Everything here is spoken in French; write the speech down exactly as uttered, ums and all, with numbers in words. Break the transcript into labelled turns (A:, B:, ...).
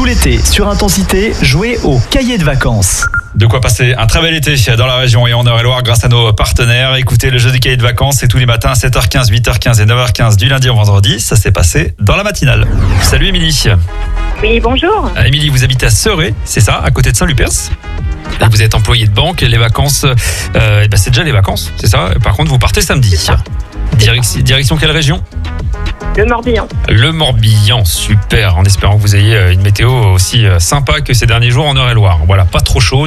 A: l'été, sur Intensité, jouez au cahier de vacances.
B: De quoi passer un très bel été dans la région et en Eure-et-Loire grâce à nos partenaires. Écoutez le jeu du cahier de vacances, c'est tous les matins à sept heures quinze, huit heures quinze et neuf heures quinze du lundi au vendredi. Ça s'est passé dans la matinale. Salut Émilie.
C: Oui, bonjour.
B: Euh, Émilie, vous habitez à Serré, c'est ça, à côté de Saint-Lupers. Et vous êtes employé de banque et les vacances, euh, et ben c'est déjà les vacances, c'est ça. Par contre, vous partez samedi. Direc- direction quelle région ?
C: Le Morbihan.
B: Le Morbihan, super. En espérant que vous ayez une météo aussi sympa que ces derniers jours en Eure-et-Loire. Voilà, pas trop chaud.